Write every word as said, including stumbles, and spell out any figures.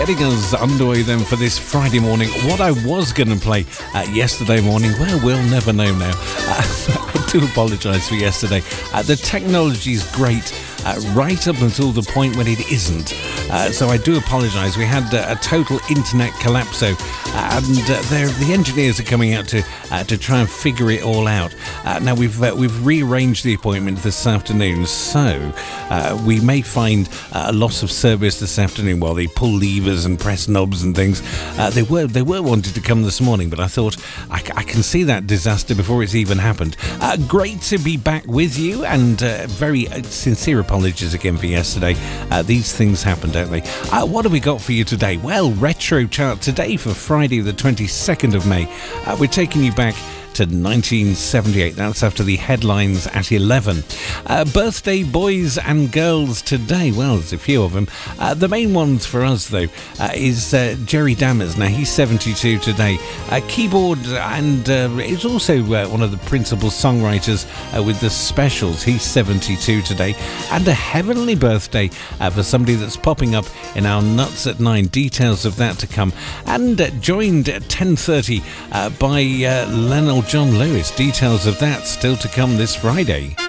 getting us underway then for this Friday morning. What I was going to play uh, yesterday morning, well, we'll never know now. Uh, I do apologise for yesterday. Uh, the technology is great. Uh, right up until the point when it isn't. Uh, so I do apologise. We had uh, a total internet collapso, uh, and uh, the engineers are coming out to uh, to try and figure it all out. Uh, now we've uh, we've rearranged the appointment this afternoon, so uh, we may find uh, a loss of service this afternoon while they pull levers and press knobs and things. Uh, they were they were wanting to come this morning, but I thought I, I can see that disaster before it's even happened. Uh, great to be back with you, and uh, very uh, sincere apologies again for yesterday. Uh, these things happen, don't they? Uh, what have we got for you today? Well, Retro Chart today for Friday the twenty-second of May. Uh, we're taking you back to nineteen seventy-eight. That's after the headlines at eleven. Uh, birthday boys and girls today. Well, there's a few of them. Uh, the main ones for us, though, uh, is uh, Jerry Dammers. Now, he's seventy-two today. Uh, keyboard, and uh, he's also uh, one of the principal songwriters uh, with the Specials. He's seventy-two today. And a heavenly birthday uh, for somebody that's popping up in our Nuts at nine. Details of that to come. And uh, joined at ten thirty uh, by uh, Lionel John Lewis. Details of that still to come this Friday.